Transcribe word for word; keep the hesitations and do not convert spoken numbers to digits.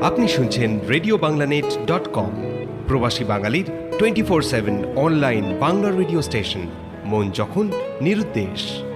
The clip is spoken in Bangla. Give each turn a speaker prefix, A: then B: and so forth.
A: আপনি শুনছেন রেডিও বাংলানেট ডট কম, প্রবাসী বাঙালির twenty four seven online Bangla radio station, মন যখন নিরুদ্দেশ।